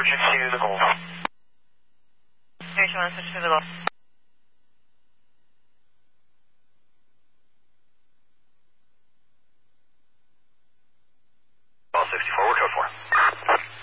to the Gulf. Station 1, switch to the Gulf. Ball 64, we're code 4.